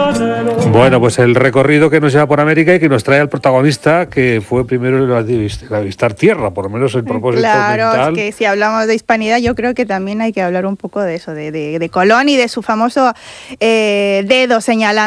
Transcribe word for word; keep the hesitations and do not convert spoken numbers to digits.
Bueno, pues el recorrido que nos lleva por América y que nos trae al protagonista, que fue primero el avistar tierra, por lo menos el propósito Claro, mental. es que si hablamos de hispanidad, yo creo que también hay que hablar un poco de eso, de, de, de Colón y de su famoso eh, dedo señalando